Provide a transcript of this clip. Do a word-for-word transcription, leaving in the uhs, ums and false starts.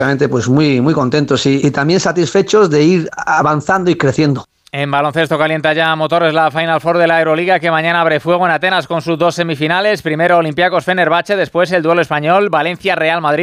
realmente pues muy, muy contentos y, y también satisfechos de ir avanzando y creciendo. En baloncesto calienta ya motores la Final Four de la Euroliga, que mañana abre fuego en Atenas con sus dos semifinales. Primero Olympiacos Fenerbahce, después el duelo español Valencia-Real Madrid.